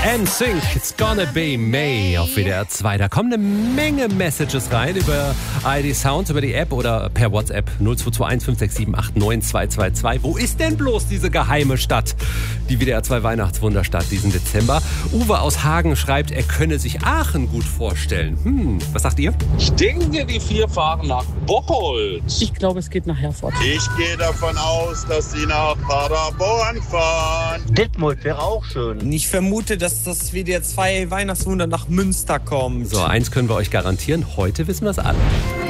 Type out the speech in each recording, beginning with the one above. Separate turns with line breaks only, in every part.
NSYNC, It's Gonna Be May auf WDR 2. Da kommen eine Menge Messages rein über ID Sounds, über die App oder per WhatsApp 0221 567 89222. Wo ist denn bloß diese geheime Stadt? Die WDR 2 Weihnachtswunderstadt diesen Dezember. Uwe aus Hagen schreibt, er könne sich Aachen gut vorstellen. Was sagt ihr?
Ich denke, die 4 fahren nach Bocholt.
Ich glaube, es geht nach Herford.
Ich gehe davon aus, dass sie nach Paderborn fahren.
Detmold wäre auch schön.
Ich vermute, dass das WDR 2 Weihnachtswunder nach Münster kommt.
So, eins können wir euch garantieren. Heute wissen wir es alle.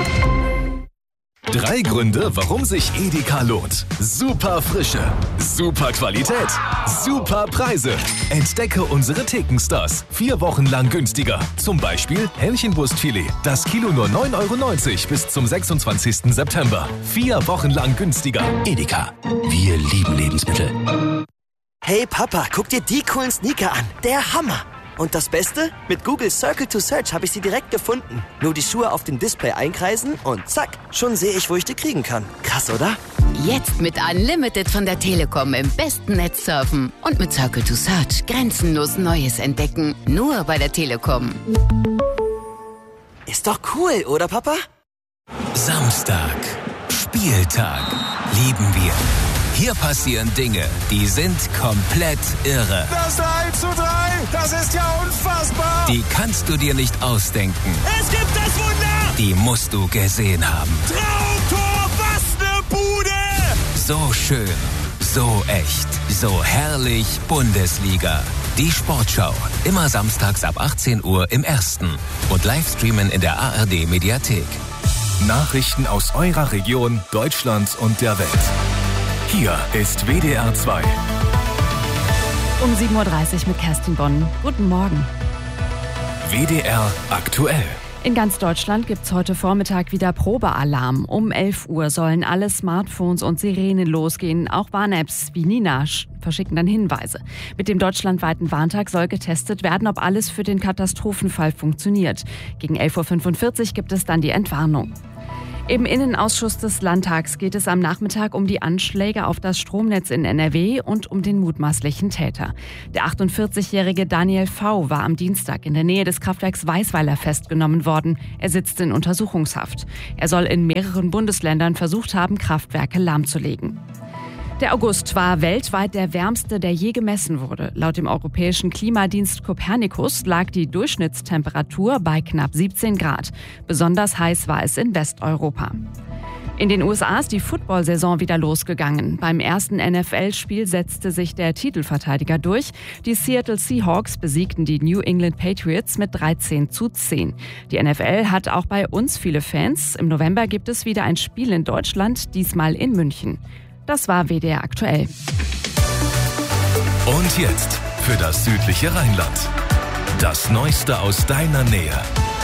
3 Gründe, warum sich Edeka lohnt. Super Frische, super Qualität, super Preise. Entdecke unsere Theken-Stars. 4 Wochen lang günstiger. Zum Beispiel Hähnchenbrustfilet. Das Kilo nur 9,90 € bis zum 26. September. 4 Wochen lang günstiger. Edeka. Wir lieben Lebensmittel.
Hey Papa, guck dir die coolen Sneaker an. Der Hammer. Und das Beste? Mit Google Circle to Search habe ich sie direkt gefunden. Nur die Schuhe auf dem Display einkreisen und zack, schon sehe ich, wo ich die kriegen kann. Krass, oder?
Jetzt mit Unlimited von der Telekom im besten Netz surfen. Und mit Circle to Search grenzenlos Neues entdecken. Nur bei der Telekom.
Ist doch cool, oder Papa?
Samstag. Spieltag. Lieben wir. Hier passieren Dinge, die sind komplett irre.
Das 3:3, das ist ja unfassbar.
Die kannst du dir nicht ausdenken.
Es gibt das Wunder.
Die musst du gesehen haben.
Traumtor, was ne Bude.
So schön, so echt, so herrlich Bundesliga. Die Sportschau, immer samstags ab 18 Uhr im Ersten und Livestreamen in der ARD Mediathek.
Nachrichten aus eurer Region, Deutschland und der Welt. Hier ist WDR 2.
Um 7:30 Uhr mit Kerstin Bonn. Guten Morgen.
WDR aktuell.
In ganz Deutschland gibt es heute Vormittag wieder Probealarm. Um 11 Uhr sollen alle Smartphones und Sirenen losgehen. Auch Warn-Apps wie Nina verschicken dann Hinweise. Mit dem deutschlandweiten Warntag soll getestet werden, ob alles für den Katastrophenfall funktioniert. Gegen 11:45 Uhr gibt es dann die Entwarnung. Im Innenausschuss des Landtags geht es am Nachmittag um die Anschläge auf das Stromnetz in NRW und um den mutmaßlichen Täter. Der 48-jährige Daniel V. war am Dienstag in der Nähe des Kraftwerks Weisweiler festgenommen worden. Er sitzt in Untersuchungshaft. Er soll in mehreren Bundesländern versucht haben, Kraftwerke lahmzulegen. Der August war weltweit der wärmste, der je gemessen wurde. Laut dem europäischen Klimadienst Copernicus lag die Durchschnittstemperatur bei knapp 17 Grad. Besonders heiß war es in Westeuropa. In den USA ist die Football-Saison wieder losgegangen. Beim ersten NFL-Spiel setzte sich der Titelverteidiger durch. Die Seattle Seahawks besiegten die New England Patriots mit 13:10. Die NFL hat auch bei uns viele Fans. Im November gibt es wieder ein Spiel in Deutschland, diesmal in München. Das war WDR aktuell.
Und jetzt für das südliche Rheinland. Das Neueste aus deiner Nähe.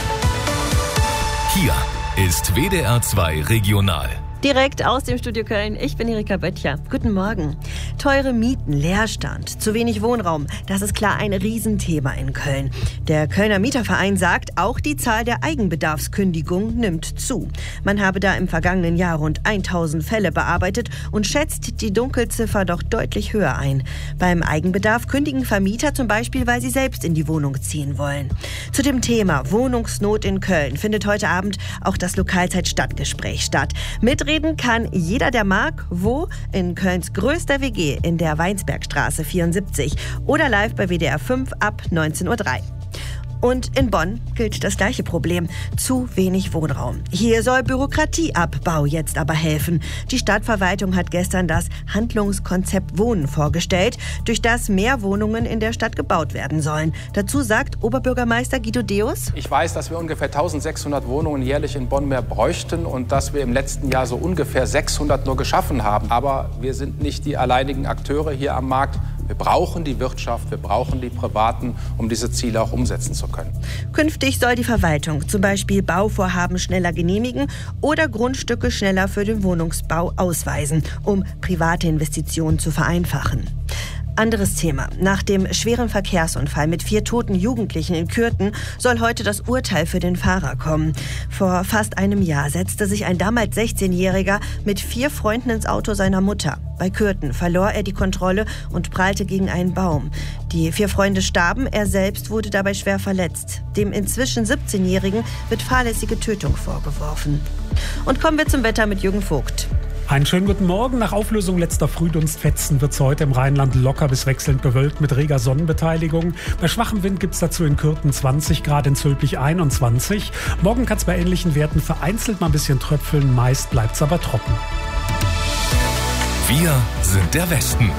Hier ist WDR 2 Regional.
Direkt aus dem Studio Köln, ich bin Erika Böttcher. Guten Morgen. Teure Mieten, Leerstand, zu wenig Wohnraum, das ist klar ein Riesenthema in Köln. Der Kölner Mieterverein sagt, auch die Zahl der Eigenbedarfskündigungen nimmt zu. Man habe da im vergangenen Jahr rund 1000 Fälle bearbeitet und schätzt die Dunkelziffer doch deutlich höher ein. Beim Eigenbedarf kündigen Vermieter zum Beispiel, weil sie selbst in die Wohnung ziehen wollen. Zu dem Thema Wohnungsnot in Köln findet heute Abend auch das Lokalzeit-Stadtgespräch statt. Mitreden kann jeder, der mag, wo? In Kölns größter WG in der Weinsbergstraße 74 oder live bei WDR 5 ab 19:03 Uhr. Und in Bonn gilt das gleiche Problem. Zu wenig Wohnraum. Hier soll Bürokratieabbau jetzt aber helfen. Die Stadtverwaltung hat gestern das Handlungskonzept Wohnen vorgestellt, durch das mehr Wohnungen in der Stadt gebaut werden sollen. Dazu sagt Oberbürgermeister Guido Deus:
Ich weiß, dass wir ungefähr 1600 Wohnungen jährlich in Bonn mehr bräuchten und dass wir im letzten Jahr so ungefähr 600 nur geschaffen haben. Aber wir sind nicht die alleinigen Akteure hier am Markt. Wir brauchen die Wirtschaft, wir brauchen die Privaten, um diese Ziele auch umsetzen zu können.
Künftig soll die Verwaltung zum Beispiel Bauvorhaben schneller genehmigen oder Grundstücke schneller für den Wohnungsbau ausweisen, um private Investitionen zu vereinfachen. Anderes Thema. Nach dem schweren Verkehrsunfall mit 4 toten Jugendlichen in Kürten soll heute das Urteil für den Fahrer kommen. Vor fast einem Jahr setzte sich ein damals 16-Jähriger mit 4 Freunden ins Auto seiner Mutter. Bei Kürten verlor er die Kontrolle und prallte gegen einen Baum. Die 4 Freunde starben, er selbst wurde dabei schwer verletzt. Dem inzwischen 17-Jährigen wird fahrlässige Tötung vorgeworfen. Und kommen wir zum Wetter mit Jürgen Vogt.
Einen schönen guten Morgen. Nach Auflösung letzter Frühdunstfetzen wird es heute im Rheinland locker bis wechselnd bewölkt mit reger Sonnenbeteiligung. Bei schwachem Wind gibt es dazu in Kürten 20 Grad, in Zülpich 21. Morgen kann es bei ähnlichen Werten vereinzelt mal ein bisschen tröpfeln, meist bleibt es aber trocken.
Wir sind der Westen.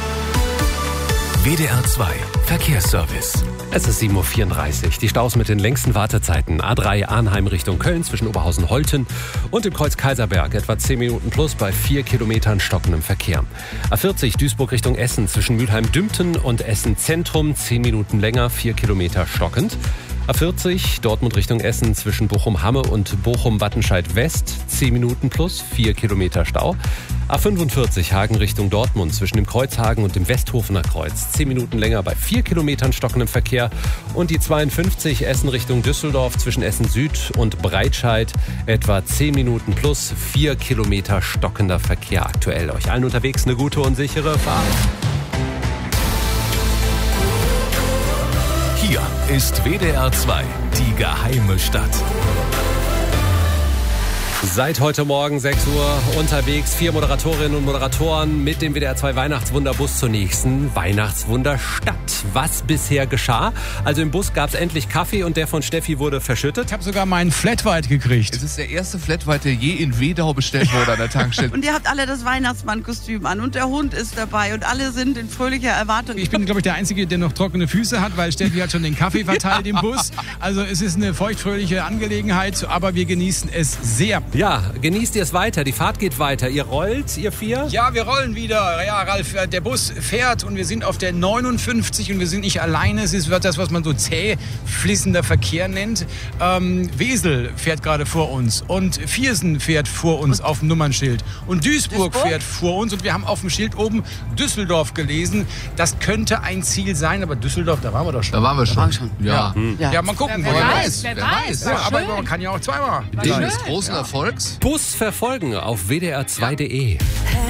WDR 2 Verkehrsservice.
Es ist 7.34 Uhr. Die Staus mit den längsten Wartezeiten. A3 Arnheim Richtung Köln zwischen Oberhausen-Holten und dem Kreuz Kaiserberg. Etwa 10 Minuten plus bei 4 Kilometern stockendem Verkehr. A40 Duisburg Richtung Essen zwischen Mülheim-Dümpten und Essen Zentrum. 10 Minuten länger, 4 Kilometer stockend. A40 Dortmund Richtung Essen zwischen Bochum-Hamme und Bochum-Wattenscheid-West. 10 Minuten plus 4 Kilometer Stau. A45 Hagen Richtung Dortmund zwischen dem Kreuzhagen und dem Westhofener Kreuz. 10 Minuten länger bei 4 Kilometern stockendem Verkehr. Und die 52 Essen Richtung Düsseldorf zwischen Essen Süd und Breitscheid. Etwa 10 Minuten plus 4 Kilometer stockender Verkehr aktuell. Euch allen unterwegs eine gute und sichere Fahrt.
Hier ist WDR 2, die geheime Stadt.
Seit heute Morgen 6 Uhr unterwegs 4 Moderatorinnen und Moderatoren mit dem WDR 2 Weihnachtswunderbus zur nächsten Weihnachtswunderstadt. Was bisher geschah? Also im Bus gab es endlich Kaffee und der von Steffi wurde verschüttet.
Ich habe sogar meinen Flat White gekriegt.
Es ist der erste Flat White, der je in Wedau bestellt wurde an der Tankstelle.
Und ihr habt alle das Weihnachtsmannkostüm an und der Hund ist dabei und alle sind in fröhlicher Erwartung.
Ich bin, glaube ich, der Einzige, der noch trockene Füße hat, weil Steffi hat schon den Kaffee verteilt im Bus. Also es ist eine feuchtfröhliche Angelegenheit, aber wir genießen es sehr.
Ja, genießt ihr es weiter. Die Fahrt geht weiter. Ihr rollt, ihr 4?
Ja, wir rollen wieder. Ja, Ralf, der Bus fährt und wir sind auf der 59 und wir sind nicht alleine. Es ist das, was man so zäh fließender Verkehr nennt. Wesel fährt gerade vor uns und Viersen fährt vor uns auf dem Nummernschild. Und Duisburg fährt vor uns und wir haben auf dem Schild oben Düsseldorf gelesen. Das könnte ein Ziel sein, aber Düsseldorf, da waren wir doch schon.
Da waren wir schon. Ja.
Ja, mal gucken.
Wer weiß.
Ja, aber man kann ja auch zweimal.
Wegen des großen Erfolgs.
Bus verfolgen auf wdr2.de.